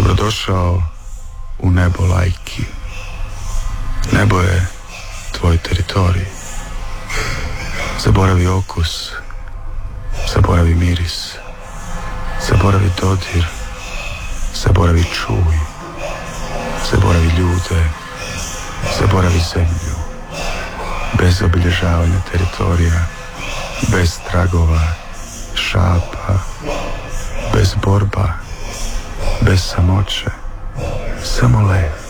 Dobrodošao u nebo Lajki. Nebo je tvoj teritorij. Zaboravi okus, zaboravi miris, zaboravi dodir, zaboravi čuj, zaboravi ljude, zaboravi zemlju. Bez obilježavanja teritorija, bez tragova, šapa, bez borba, bez samoće, samo let.